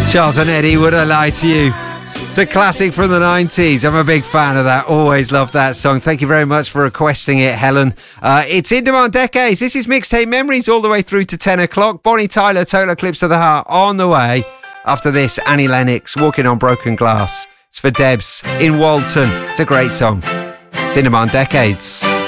Charles and Eddie, Would I Lie to You? It's a classic from the 90s. I'm a big fan of that. Always loved that song. Thank you very much for requesting it, Helen. It's In Demand Decades. This is Mixtape Memories all the way through to 10 o'clock. Bonnie Tyler, Total Eclipse of the Heart on the way. After this, Annie Lennox, Walking on Broken Glass. It's for Debs in Walton. It's a great song. It's In Demand Decades.